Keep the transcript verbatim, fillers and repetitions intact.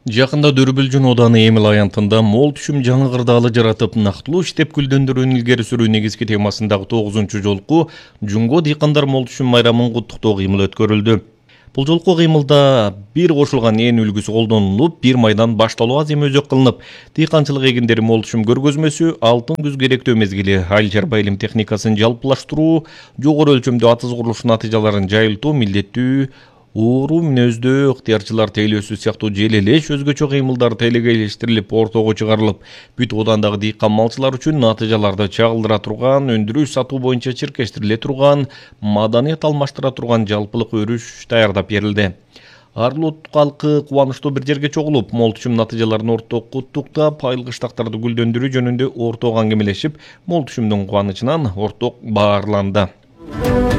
Жакында Дөрбүлжүн ооданы Эмил аянтында мол түшүм жаңы кырдаалы жаратып, нактылуу иштеп гүлдөндүрүүнү илгери сүрүү негизги темасындагы тогузунчу жолку Жунго дыйкандар мол түшүм майрамын куттуктоо кыймыл өткөрүлдү. Бул жолку кыймылда бир кошулган ээн үлгүсү колдонулуп, бир майдан башталуу азем өзөк кылынып, дыйканчылык эгиндери мол түшүм көргөзмөсү, алтын күз керектөө мезгили, айыл чарба илим техникасын жалпылаштыруу, жогору өлчөмдүү атыз курулуш натыйжаларын жайылтуу, милдеттүү ууруу мүнөздүү ыктыярчылар тейлөөсү сыяктуу желелеш өзгөчө кыймылдар телегейлештирилип ортого чыгарылып, бүт оодандагы дыйкан малчылар үчүн натыйжаларды чагылдыра турган, өндүрүү сатуу боюнча чиркештириле турган, маданият алмаштыра турган жалпылык өрүш даярдап берилди. Ар улут калкы кубанычтуу бир жерге чогулуп, мол түшүм натыйжаларын орток куттуктап, айыл кыштактарды гүлдөндүрүү жөнүндө ортого аңгемелешип, мол түшүмдүн кубанычынан орток баарланды.